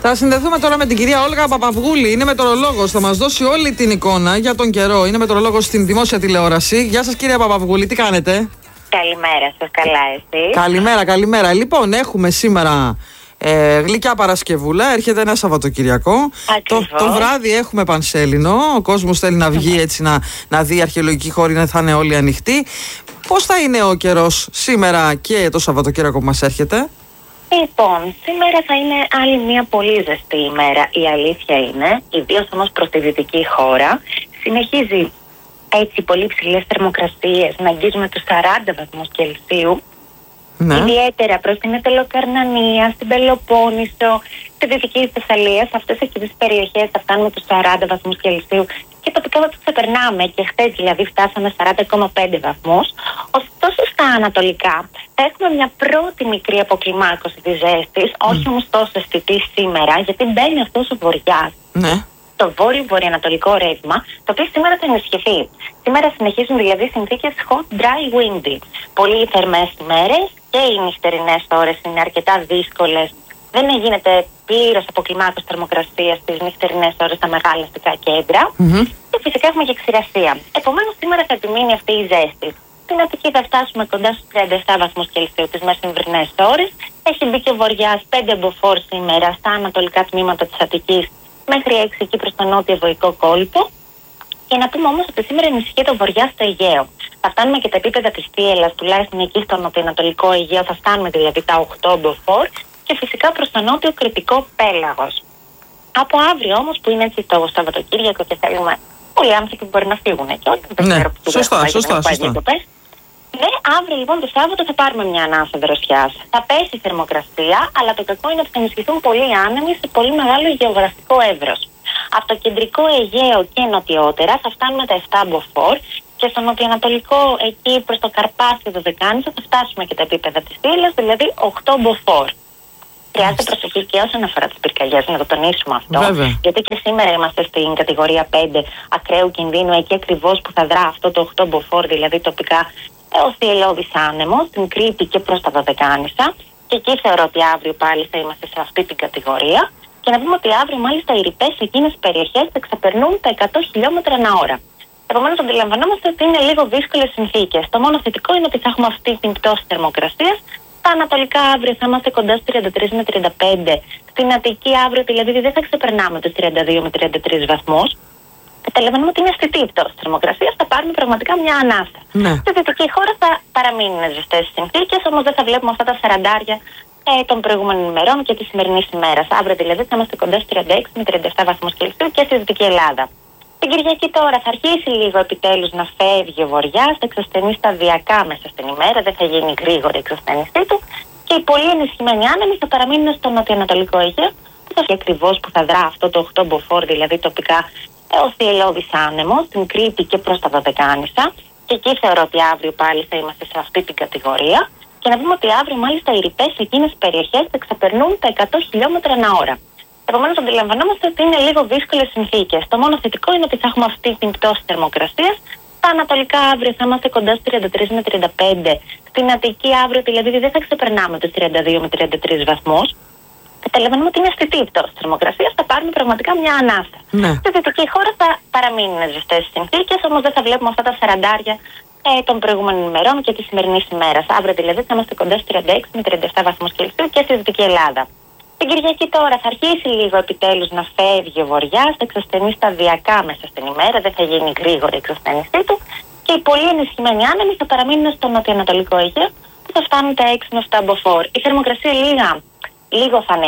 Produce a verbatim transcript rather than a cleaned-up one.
Θα συνδεθούμε τώρα με την κυρία Όλγα Παπαυγούλη. Είναι μετεωρολόγος. Θα μας δώσει όλη την εικόνα για τον καιρό. Είναι μετεωρολόγος στην δημόσια τηλεόραση. Γεια σας, κυρία Παπαυγούλη, τι κάνετε? Καλημέρα σας, καλά εσείς? Καλημέρα, καλημέρα. Λοιπόν, έχουμε σήμερα ε, γλυκιά Παρασκευούλα. Έρχεται ένα Σαββατοκυριακό. Το, το βράδυ έχουμε Πανσέλινο. Ο κόσμος θέλει να βγει έτσι να, να δει αρχαιολογική χώρη, θα είναι όλοι ανοιχτοί. Πώς θα είναι ο καιρός σήμερα και το Σαββατοκύριακο που μας έρχεται? Λοιπόν, σήμερα θα είναι άλλη μια πολύ ζεστή ημέρα, η αλήθεια είναι, ιδίως όμως προς τη δυτική χώρα. Συνεχίζει έτσι πολύ ψηλές θερμοκρασίες, να αγγίζουμε τους σαράντα βαθμούς Κελσίου. Ναι. Ιδιαίτερα προς την Αττικοκαρνανία, στην Πελοπόννησο, στη δυτική Θεσσαλία, σε αυτές εκεί τις περιοχές θα φτάνουμε τους σαράντα βαθμούς Κελσίου και τοπικά θα τους ξεπερνάμε, και χθες δηλαδή φτάσαμε σαράντα κόμμα πέντε βαθμούς. Ωστόσο στα ανατολικά θα έχουμε μια πρώτη μικρή αποκλιμάκωση της ζέστης, mm. όχι όμως τόσο αισθητή σήμερα, γιατί μπαίνει αυτός ο βοριάς. Ναι. Το βόρειο-βορειοανατολικό ρεύμα, το οποίο σήμερα θα ενισχυθεί. Σήμερα συνεχίζουν δηλαδή συνθήκες hot, dry, windy. Πολύ θερμές ημέρες και οι νυχτερινές ώρες είναι αρκετά δύσκολες. Δεν γίνεται πλήρως αποκλιμάκωση θερμοκρασίας στις νυχτερινές ώρες στα μεγάλα αστικά κέντρα. Mm-hmm. Και φυσικά έχουμε και ξηρασία. Επομένως, σήμερα θα επιμείνει αυτή η ζέστη. Στην Αττική θα φτάσουμε κοντά στους τριάντα επτά βαθμούς Κελσίου τις μεσημβρινές ώρες. Έχει μπει και ο βοριάς πέντε μποφόρ σήμερα στα ανατολικά τμήματα της Αττικής, μέχρι έξι εκεί προς τον νότιο βοϊκό κόλπο. Και να πούμε όμως ότι σήμερα ενισχύει το βοριά στο Αιγαίο. Θα φτάνουμε και τα επίπεδα της θύελλας, τουλάχιστον εκεί στο νοτιοανατολικό Αιγαίο, θα φτάνουμε δηλαδή τα οκτώ μποφόρ. Και φυσικά προς το νότιο κρητικό πέλαγος. Από αύριο όμως, που είναι έτσι το Σαββατοκύριακο και θέλουμε πολλοί άνθρωποι που μπορεί να φύγουν και όχι. Ναι, σωστά, σωστά, σωστά. Ναι, αύριο λοιπόν το Σάββατο θα πάρουμε μια ανάσα δροσιάς. Θα πέσει η θερμοκρασία, αλλά το κακό είναι ότι θα ενισχυθούν πολύ άνεμοι σε πολύ μεγάλο γεωγραφικό εύρος. Από το κεντρικό Αιγαίο και νοτιότερα θα φτάνουμε τα επτά μποφόρ και στο νοτιοανατολικό, εκεί προς το Καρπάθιο Δωδεκάνησο, θα φτάσουμε και τα επίπεδα της θύελλας, δηλαδή οκτώ μποφόρ. Χρειάζεται προσοχή και όσον αφορά τις πυρκαγιές, να το τονίσουμε αυτό. Βέβαια. Γιατί και σήμερα είμαστε στην κατηγορία πέντε ακραίου κινδύνου, εκεί ακριβώς που θα δρά αυτό το οκτώ μποφόρ, δηλαδή τοπικά ο θυελλώδης άνεμος, στην Κρήτη και προς τα Δωδεκάνησα. Και εκεί θεωρώ ότι αύριο πάλι θα είμαστε σε αυτή την κατηγορία. Και να πούμε ότι αύριο μάλιστα οι ρηπές σε εκείνες τις περιοχές θα ξεπερνούν τα εκατό χιλιόμετρα ανά ώρα. Επομένως, αντιλαμβανόμαστε ότι είναι λίγο δύσκολες συνθήκες. Το μόνο θετικό είναι ότι θα έχουμε αυτή την πτώση θερμοκρασίας. Στα ανατολικά αύριο θα είμαστε κοντά στους τριάντα τρία με τριάντα πέντε. Στην Αττική αύριο δηλαδή δεν θα ξεπερνάμε τους τριάντα δύο με τριάντα τρία βαθμούς. Καταλαβαίνουμε ότι είναι αισθητή η πτώση θερμοκρασίας, θα πάρουμε πραγματικά μια ανάσα. Ναι. Στη δυτική χώρα θα παραμείνουν ζεστές συνθήκες, όμως δεν θα βλέπουμε αυτά τα σαραντάρια ε, των προηγούμενων ημερών και τη σημερινή ημέρα. Αύριο δηλαδή θα είμαστε κοντά στους τριάντα έξι με τριάντα επτά βαθμούς Κελσίου και στη Δυτική Ελλάδα. Την Κυριακή τώρα θα αρχίσει λίγο επιτέλους να φεύγει ο βοριάς, θα εξασθενεί σταδιακά μέσα στην ημέρα, δεν θα γίνει γρήγορη η εξασθένησή του και οι πολύ ενισχυμένοι άνεμοι θα παραμείνουν στο νοτιοανατολικό Αιγαίο, που θα ακριβώς που θα δρά αυτό το οκτώ μποφόρ, δηλαδή τοπικά ο θυελλώδης άνεμος, στην Κρήτη και προς τα Δωδεκάνησα. Και εκεί θεωρώ ότι αύριο πάλι θα είμαστε σε αυτή την κατηγορία. Και να πούμε ότι αύριο μάλιστα οι ρηπές σε εκείνες τις περιοχές θα ξεπερνούν τα εκατό χιλιόμετρα ανά ώρα. Επομένως, αντιλαμβανόμαστε ότι είναι λίγο δύσκολες συνθήκες. Το μόνο θετικό είναι ότι θα έχουμε αυτή την πτώση θερμοκρασίας. Στα ανατολικά αύριο θα είμαστε κοντά στους τριάντα τρία με τριάντα πέντε. Στην Αττική αύριο δηλαδή δεν θα ξεπερνάμε τους τριάντα δύο με τριάντα τρία βαθμούς. Καταλαβαίνουμε ότι είναι αισθητή η πτώση θερμοκρασίας, θα πάρουμε πραγματικά μια ανάσα. Ναι. Στη δυτική χώρα θα παραμείνουν ζεστές συνθήκες, όμως δεν θα βλέπουμε αυτά τα σαραντάρια ε, των προηγούμενων ημερών και τη σημερινή ημέρα. Αύριο δηλαδή θα είμαστε κοντά στους τριάντα έξι με τριάντα επτά βαθμούς Κελσίου και στη Δυτική Ελλάδα. Την Κυριακή τώρα θα αρχίσει λίγο επιτέλους να φεύγει ο βοριάς, θα εξασθενεί σταδιακά μέσα στην ημέρα, δεν θα γίνει γρήγορη η εξασθένησή του και οι πολύ ενισχυμένοι άνεμοι θα παραμείνουν στο νοτιοανατολικό Αιγαίο, που θα φτάνουν τα έξι με επτά μποφόρ. Η θερμοκρασία λίγα, λίγο θα